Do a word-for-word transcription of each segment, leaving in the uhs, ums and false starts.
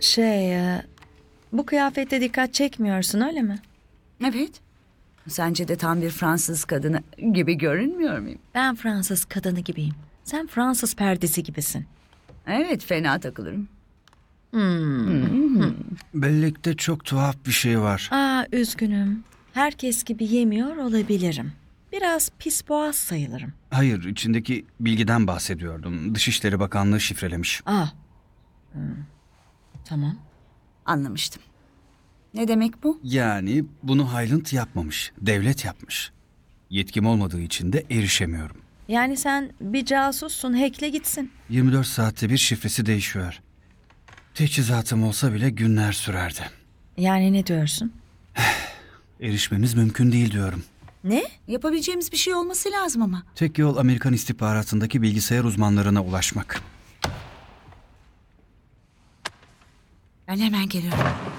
Şey, e, bu kıyafette dikkat çekmiyorsun öyle mi? Evet. Sence de tam bir Fransız kadını gibi görünmüyor muyum? Ben Fransız kadını gibiyim. Sen Fransız perdesi gibisin. Evet, fena takılırım. Bellekte çok tuhaf bir şey var. Aa, üzgünüm. Herkes gibi yemiyor olabilirim. Biraz pis boğaz sayılırım. Hayır, içindeki bilgiden bahsediyordum. Dışişleri Bakanlığı şifrelemiş. Aa. Hmm. Tamam. Anlamıştım. Ne demek bu? Yani bunu Hyland yapmamış, devlet yapmış. Yetkim olmadığı için de erişemiyorum. Yani sen bir casussun, hackle gitsin. yirmi dört saatte bir şifresi değişiyor. Teçhizatım olsa bile günler sürerdi. Yani ne diyorsun? Erişmemiz mümkün değil diyorum. Ne? Yapabileceğimiz bir şey olması lazım ama. Tek yol Amerikan istihbaratındaki bilgisayar uzmanlarına ulaşmak. Ben hemen geliyorum.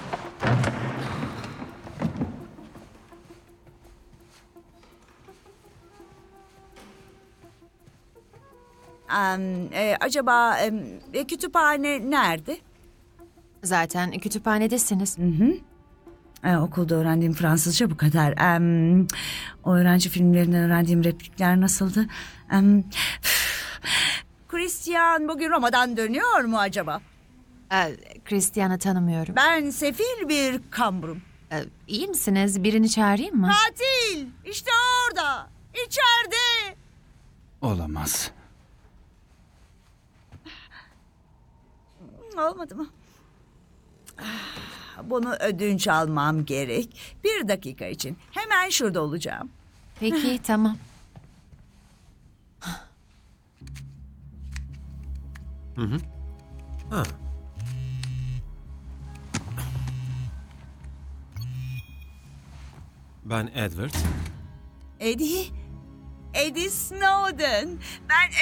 Em, e, acaba em, e, kütüphane nerede? Zaten kütüphanedesiniz. E, okulda öğrendiğim Fransızca bu kadar. Em, o öğrenci filmlerinden öğrendiğim replikler nasıldı? Em, Christian bugün Roma'dan dönüyor mu acaba? Ee, Christian'ı tanımıyorum. Ben sefil bir kamburum. Ee, iyi misiniz? Birini çağırayım mı? Katil! İşte orada! İçeride! Olamaz. Olmadı mı? Ah, bunu ödünç almam gerek. Bir dakika için. Hemen şurada olacağım. Peki, tamam. Ha. Ben Edward. Eddie, Eddie Snowden. Ben